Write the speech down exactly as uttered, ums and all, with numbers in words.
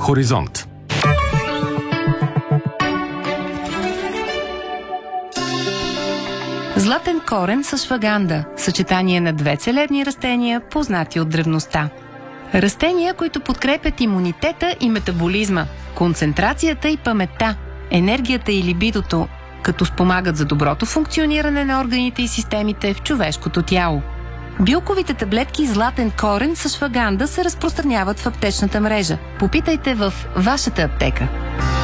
Хоризонт. Златен корен с ашваганда – съчетание на две целебни растения, познати от древността. Растения, които подкрепят имунитета и метаболизма, концентрацията и паметта, енергията и либидото, като спомагат за доброто функциониране на органите и системите в човешкото тяло. Билковите таблетки златен корен с ашваганда се разпространяват в аптечната мрежа. Попитайте в вашата аптека.